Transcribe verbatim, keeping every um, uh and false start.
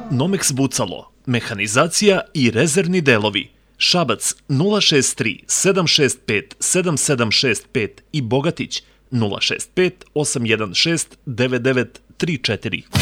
Nomex Bucalo, mehanizacija i rezervni delovi. Šabac nula šest tri sedam šest pet sedam sedam šest pet i Bogatić nula šest pet osam jedan šest devet devet tri četiri.